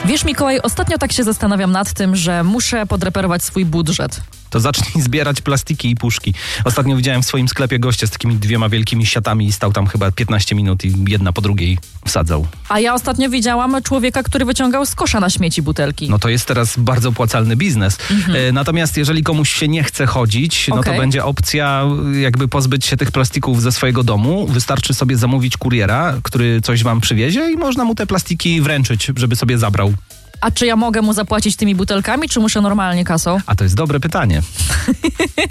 Wiesz, Mikołaj, ostatnio tak się zastanawiam nad tym, że muszę podreperować swój budżet. To zacznij zbierać plastiki i puszki. Ostatnio widziałem w swoim sklepie gościa z takimi 2 wielkimi siatami i stał tam chyba 15 minut i jedna po drugiej wsadzał. A ja ostatnio widziałam człowieka, który wyciągał z kosza na śmieci butelki. No to jest teraz bardzo opłacalny biznes. Natomiast jeżeli komuś się nie chce chodzić, no to będzie opcja jakby pozbyć się tych plastików ze swojego domu. Wystarczy sobie zamówić kuriera, który coś wam przywiezie i można mu te plastiki wręczyć, żeby sobie zabrał. A czy ja mogę mu zapłacić tymi butelkami, czy muszę normalnie kasą? A to jest dobre pytanie.